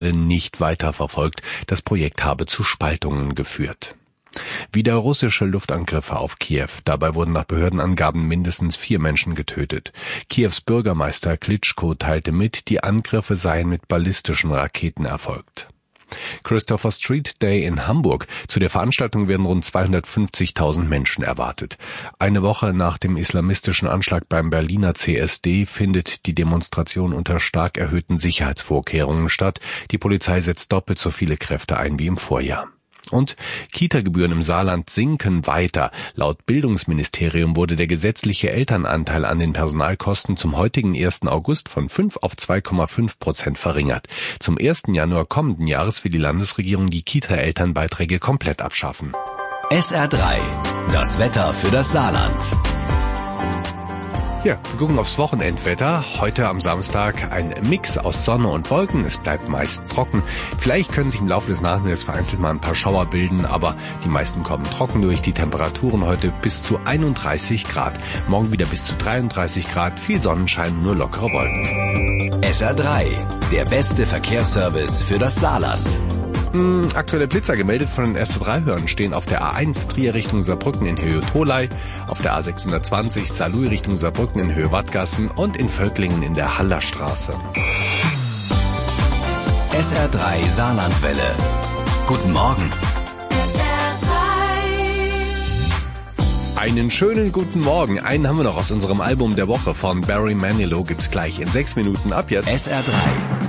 nicht weiterverfolgt. Das Projekt habe zu Spaltungen geführt. Wieder russische Luftangriffe auf Kiew. Dabei wurden nach Behördenangaben mindestens 4 Menschen getötet. Kiews Bürgermeister Klitschko teilte mit, die Angriffe seien mit ballistischen Raketen erfolgt. Christopher Street Day in Hamburg. Zu der Veranstaltung werden rund 250.000 Menschen erwartet. Eine Woche nach dem islamistischen Anschlag beim Berliner CSD findet die Demonstration unter stark erhöhten Sicherheitsvorkehrungen statt. Die Polizei setzt doppelt so viele Kräfte ein wie im Vorjahr. Und Kita-Gebühren im Saarland sinken weiter. Laut Bildungsministerium wurde der gesetzliche Elternanteil an den Personalkosten zum heutigen 1. August von 5 auf 2,5% verringert. Zum 1. Januar kommenden Jahres will die Landesregierung die Kita-Elternbeiträge komplett abschaffen. SR3, das Wetter für das Saarland. Ja, wir gucken aufs Wochenendwetter. Heute am Samstag ein Mix aus Sonne und Wolken. Es bleibt meist trocken. Vielleicht können sich im Laufe des Nachmittags vereinzelt mal ein paar Schauer bilden, aber die meisten kommen trocken durch. Die Temperaturen heute bis zu 31 Grad. Morgen wieder bis zu 33 Grad. Viel Sonnenschein, nur lockere Wolken. SR3, der beste Verkehrsservice für das Saarland. Aktuelle Blitzer gemeldet von den SR3-Hörern stehen auf der A1 Trier Richtung Saarbrücken in Höhe Tholey, auf der A620 Saarlouis Richtung Saarbrücken in Höhe Wattgassen und in Völklingen in der Hallerstraße. SR3 Saarlandwelle. Guten Morgen. Einen schönen guten Morgen. Einen haben wir noch aus unserem Album der Woche von Barry Manilow. Gibt's gleich in 6 Minuten ab jetzt. SR3.